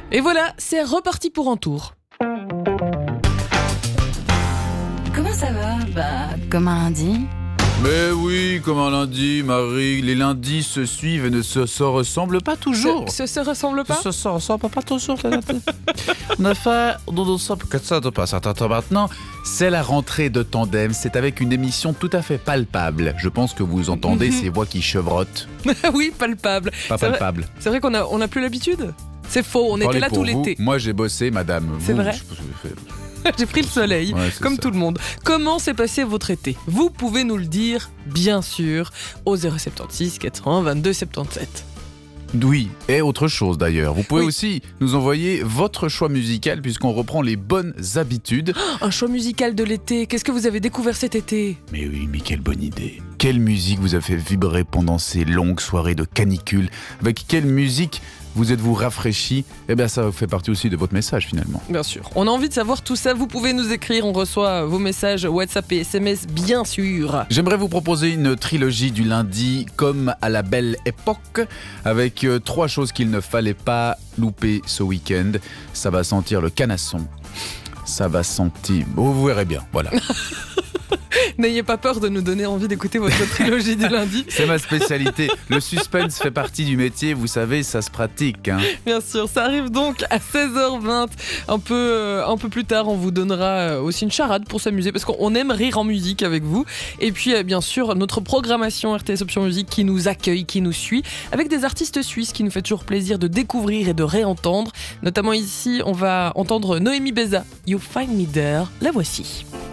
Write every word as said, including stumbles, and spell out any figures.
Et voilà, c'est reparti pour un tour. Comment ça va ? Bah, comme un lundi. Mais oui, comme un lundi, Marie, les lundis se suivent et ne se, se ressemblent pas toujours. Ce, ce se ressemble pas ? Ce se ressemble pas toujours, les lundis. En effet, nous nous sommes que ça depuis un certain temps maintenant. C'est la rentrée de Tandem, c'est avec une émission tout à fait palpable. Je pense que vous entendez ces voix qui chevrottent. Oui, palpable. Pas C'est vrai- palpable. C'est vrai qu'on a, on a plus l'habitude. C'est faux, on était Parlez là pour tout vous. l'été. Moi, j'ai bossé, madame. C'est Vous, vrai je sais pas ce que vous faites. J'ai pris le soleil, Ouais, c'est comme ça. tout le monde. Comment s'est passé votre été ? Vous pouvez nous le dire, bien sûr, au zéro sept six quatre-vingts vingt-deux soixante-dix-sept. Oui, et autre chose d'ailleurs. Vous pouvez Oui. aussi nous envoyer votre choix musical puisqu'on reprend les bonnes habitudes. Un choix musical de l'été, qu'est-ce que vous avez découvert cet été ? Mais oui, mais quelle bonne idée. Quelle musique vous a fait vibrer pendant ces longues soirées de canicule ? Avec quelle musique vous êtes-vous rafraîchi ? Eh bien, ça fait partie aussi de votre message finalement. Bien sûr. On a envie de savoir tout ça, vous pouvez nous écrire, on reçoit vos messages WhatsApp et S M S, bien sûr. J'aimerais vous proposer une trilogie du lundi comme à la belle époque avec euh, trois choses qu'il ne fallait pas louper ce week-end. Ça va sentir le canasson. Ça va sentir... Oh, vous verrez bien, voilà. N'ayez pas peur de nous donner envie d'écouter votre trilogie du lundi. C'est ma spécialité. Le suspense fait partie du métier, vous savez, ça se pratique. Hein. Bien sûr, ça arrive donc à seize heures vingt. Un peu, euh, un peu plus tard, on vous donnera euh, aussi une charade pour s'amuser parce qu'on aime rire en musique avec vous. Et puis, euh, bien sûr, notre programmation R T S Option Musique qui nous accueille, qui nous suit, avec des artistes suisses qui nous fait toujours plaisir de découvrir et de réentendre. Notamment ici, on va entendre Noémie Beza. You Find Me There. La voici.